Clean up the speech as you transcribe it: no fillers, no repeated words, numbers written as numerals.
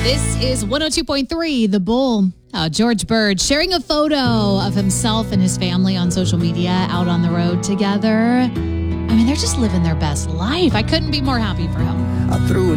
This is 102.3 The Bull. George Bird sharing a photo of himself and his family on social media out on the road together. I mean, they're just living their best life. I couldn't be more happy for him. I threw